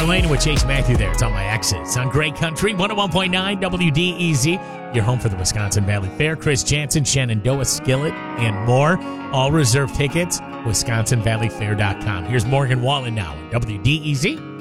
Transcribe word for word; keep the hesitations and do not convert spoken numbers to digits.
Lane with Chase Matthew there. It's on my exits on Great Country, one oh one point nine W D E Z. Your home for the Wisconsin Valley Fair. Chris Jansen, Shenandoah Skillet, and more. All reserve tickets, wisconsin valley fair dot com. Here's Morgan Wallen now on W D E Z.